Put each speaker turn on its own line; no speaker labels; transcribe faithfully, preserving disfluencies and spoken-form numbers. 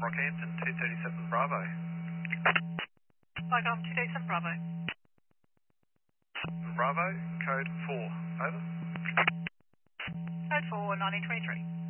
Rockhampton, two thirty-seven Bravo.
Flight two thirty-seven Bravo.
Bravo, code four, over.
Code four, nineteen twenty-three.